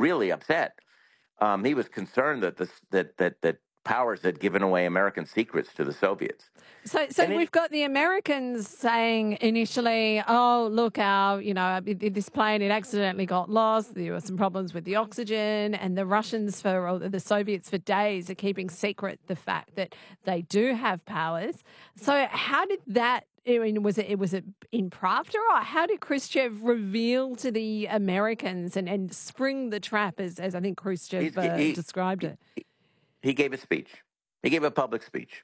really upset. He was concerned that that powers had given away American secrets to the Soviets. So we've got the Americans saying initially, "Oh, look, this plane, it accidentally got lost. There were some problems with the oxygen," and the Russians or the Soviets for days are keeping secret the fact that they do have powers. So how did that? I mean, was it in Pravda, or how did Khrushchev reveal to the Americans and spring the trap, as I think Khrushchev described it? He gave a speech. He gave a public speech.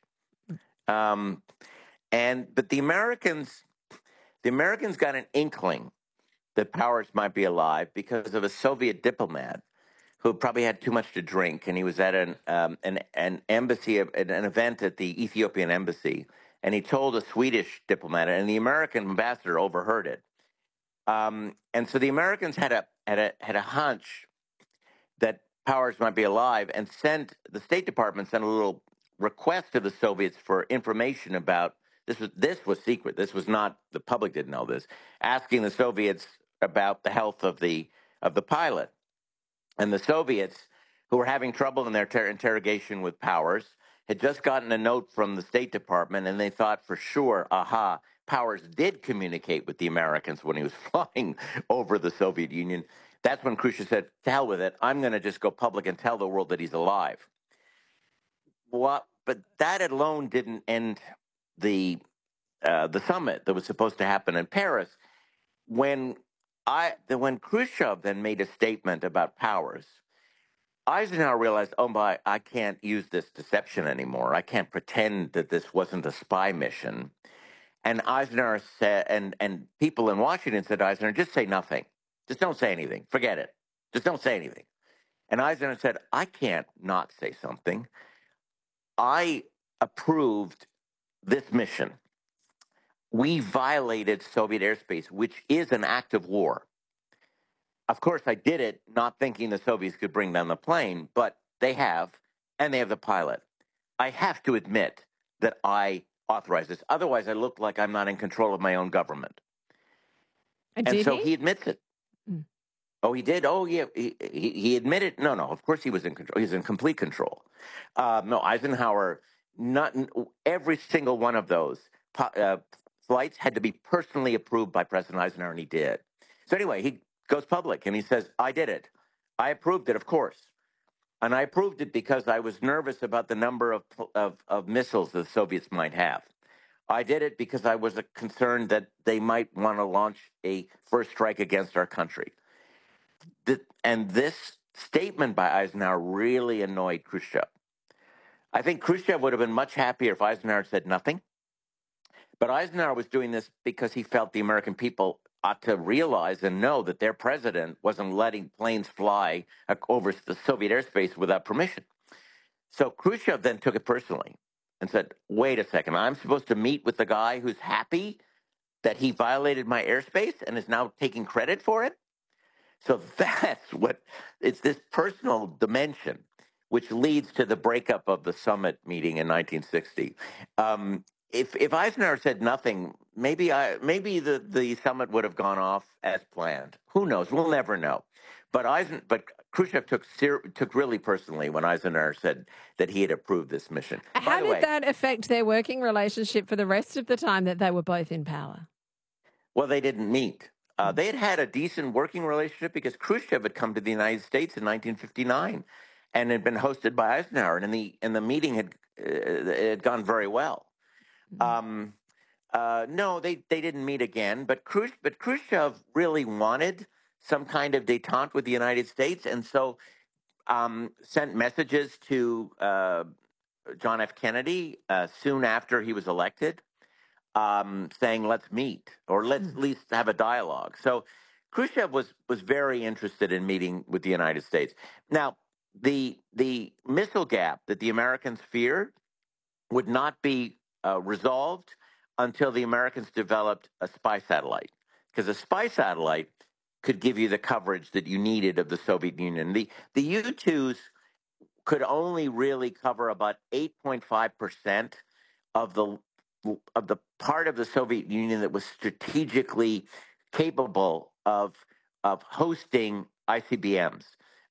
But the Americans got an inkling that powers might be alive because of a Soviet diplomat who probably had too much to drink, and he was at an embassy, an event at the Ethiopian embassy, and he told a Swedish diplomat, and the American ambassador overheard it. And so the Americans had a hunch that powers might be alive, and the State Department sent a little request to the Soviets for information about this was secret. This was not, the public didn't know this, asking the Soviets about the health of the pilot. And the Soviets, who were having trouble in their interrogation with Powers, had just gotten a note from the State Department, and they thought for sure, Powers did communicate with the Americans when he was flying over the Soviet Union. That's when Khrushchev said, to hell with it, I'm going to just go public and tell the world that he's alive. But that alone didn't end the summit that was supposed to happen in Paris. When Khrushchev then made a statement about Powers, Eisenhower realized, oh my, I can't use this deception anymore. I can't pretend that this wasn't a spy mission. And Eisenhower said, and people in Washington said to Eisenhower, just say nothing. Just don't say anything. Forget it. Just don't say anything. And Eisenhower said, I can't not say something. I approved this mission. We violated Soviet airspace, which is an act of war. Of course, I did it not thinking the Soviets could bring down the plane, but they have, and they have the pilot. I have to admit that I authorized this. Otherwise, I look like I'm not in control of my own government. And so he admits it. Mm. Oh, he did? Oh, yeah. He admitted. No, of course he was in control. He's in complete control. No, Eisenhower, not every single one of those flights had to be personally approved by President Eisenhower, and he did. So anyway, he goes public and he says, I did it. I approved it, of course. And I approved it because I was nervous about the number of missiles the Soviets might have. I did it because I was concerned that they might want to launch a first strike against our country. And this statement by Eisenhower really annoyed Khrushchev. I think Khrushchev would have been much happier if Eisenhower said nothing. But Eisenhower was doing this because he felt the American people ought to realize and know that their president wasn't letting planes fly over the Soviet airspace without permission. So Khrushchev then took it personally and said, wait a second, I'm supposed to meet with the guy who's happy that he violated my airspace and is now taking credit for it? So it's this personal dimension which leads to the breakup of the summit meeting in 1960. If Eisenhower said nothing, maybe the summit would have gone off as planned. Who knows? We'll never know. But Khrushchev took really personally when Eisenhower said that he had approved this mission. How did that affect their working relationship for the rest of the time that they were both in power? Well, they didn't meet. They had a decent working relationship because Khrushchev had come to the United States in 1959 and had been hosted by Eisenhower, and the meeting had gone very well. No, they didn't meet again, but Khrushchev really wanted some kind of détente with the United States, and so sent messages to John F. Kennedy soon after he was elected, saying, let's meet, or let's at least have a dialogue. So Khrushchev was very interested in meeting with the United States. Now, the missile gap that the Americans feared would not be resolved until the Americans developed a spy satellite, because a spy satellite could give you the coverage that you needed of the Soviet Union. The U-2s could only really cover about 8.5% of the part of the Soviet Union that was strategically capable of hosting ICBMs.